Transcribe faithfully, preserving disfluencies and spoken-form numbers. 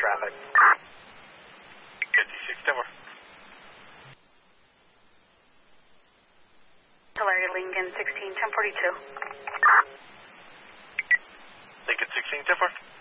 traffic. fifty-six Denver. Tulare Lincoln sixteen ten forty-two. Lincoln sixteen ten forty-two.